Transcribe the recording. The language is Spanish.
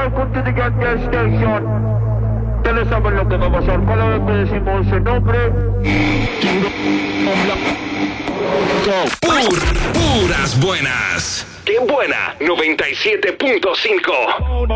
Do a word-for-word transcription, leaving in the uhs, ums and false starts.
welcome to the Get Gas Station. Ustedes saben lo que va a pasar cada vez que decimos ese nombre. Pur, puras buenas. ¡Qué buena! noventa y siete punto cinco.